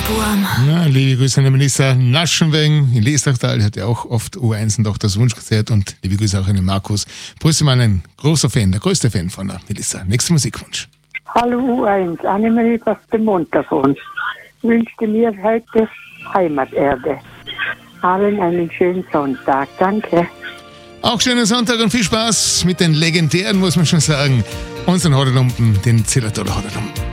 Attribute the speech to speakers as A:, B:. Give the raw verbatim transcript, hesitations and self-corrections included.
A: Buben.
B: Ja, liebe Grüße an die Melissa Naschenweng in Leslachtal, hat ja auch oft U eins und auch das Wunschkonzert, und liebe Grüße auch an den Markus Brüsselmann, ein großer Fan, der größte Fan von der Melissa. Nächster Musikwunsch.
C: Hallo U eins, Annemarie aus dem Montafon. Wünschte mir heute Heimaterde. Allen einen schönen Sonntag. Danke.
B: Auch schönen Sonntag und viel Spaß mit den legendären, muss man schon sagen, unseren Hodderlumpen, den Zillertaler Hodderlumpen.